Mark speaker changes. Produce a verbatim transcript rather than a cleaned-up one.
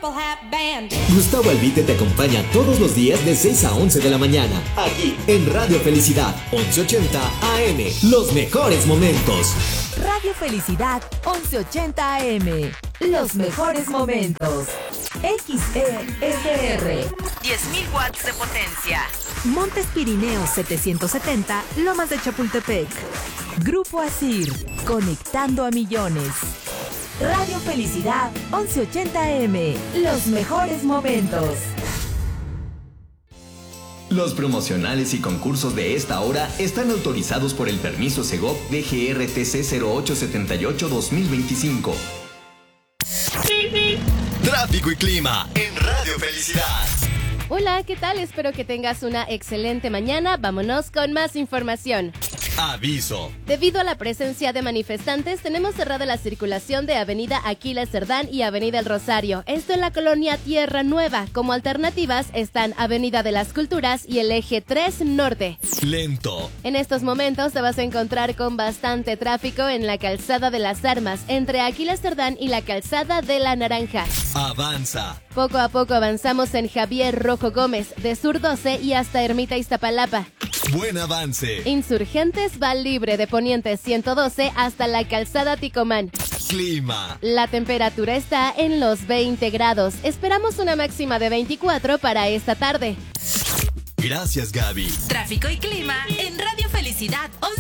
Speaker 1: Purple Hat Band.
Speaker 2: Gustavo Albite te acompaña todos los días de seis a once de la mañana, aquí en Radio Felicidad, once ochenta A M. Los mejores momentos.
Speaker 3: Radio Felicidad, once ochenta A M. Los mejores momentos. X E S R.
Speaker 4: diez mil watts de potencia.
Speaker 3: Montes Pirineos setecientos setenta, Lomas de Chapultepec. Grupo Asir, conectando a millones. Radio Felicidad, once ochenta A M. Los mejores momentos.
Speaker 5: Los promocionales y concursos de esta hora están autorizados por el permiso Segov D G R T C cero ocho siete ocho dos mil veinticinco.
Speaker 6: Tráfico y clima en Radio Felicidad.
Speaker 7: Hola, ¿qué tal? Espero que tengas una excelente mañana. Vámonos con más información.
Speaker 6: Aviso.
Speaker 7: Debido a la presencia de manifestantes, tenemos cerrada la circulación de Avenida Aquiles Cerdán y Avenida El Rosario. Esto en la colonia Tierra Nueva. Como alternativas están Avenida de las Culturas y el Eje tres Norte.
Speaker 6: Lento.
Speaker 7: En estos momentos te vas a encontrar con bastante tráfico en la Calzada de las Armas, entre Aquiles Cerdán y la Calzada de la Naranja.
Speaker 6: Avanza.
Speaker 7: Poco a poco avanzamos en Javier Rojo Gómez, de Sur doce y hasta Ermita Iztapalapa.
Speaker 6: Buen avance.
Speaker 7: Insurgentes va libre de Poniente ciento doce hasta la Calzada Ticomán.
Speaker 6: Clima.
Speaker 7: La temperatura está en los veinte grados. Esperamos una máxima de veinticuatro para esta tarde.
Speaker 6: Gracias, Gaby.
Speaker 4: Tráfico y clima en Radio Felicidad.